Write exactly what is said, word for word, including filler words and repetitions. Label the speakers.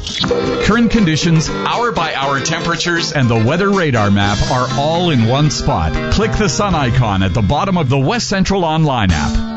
Speaker 1: Current conditions, hour-by-hour temperatures, and the weather radar map are all in one spot. Click the sun icon at the bottom of the West Central Online app.